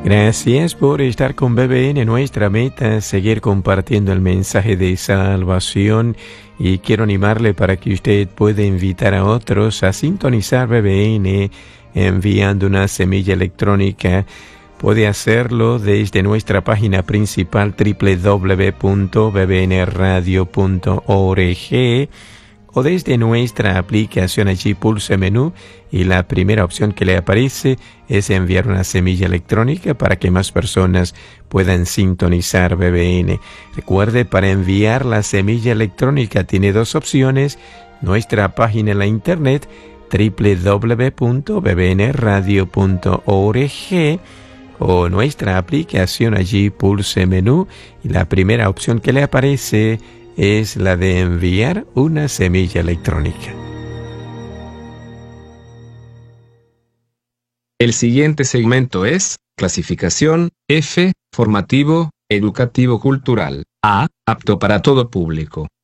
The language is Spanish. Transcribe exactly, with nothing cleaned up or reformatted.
Gracias por estar con B B N. Nuestra meta es seguir compartiendo el mensaje de salvación y quiero animarle para que usted pueda invitar a otros a sintonizar B B N enviando una semilla electrónica. Puede hacerlo desde nuestra página principal doble u doble u doble u punto b b n radio punto org o desde nuestra aplicación. Allí pulse menú y la primera opción que le aparece es enviar una semilla electrónica para que más personas puedan sintonizar B B N. Recuerde, para enviar la semilla electrónica tiene dos opciones: nuestra página en la internet doble u doble u doble u punto b b n radio punto org o nuestra aplicación. Allí pulse menú y la primera opción que le aparece es la de enviar una semilla electrónica. El siguiente segmento es clasificación F, formativo, educativo cultural. A, apto para todo público.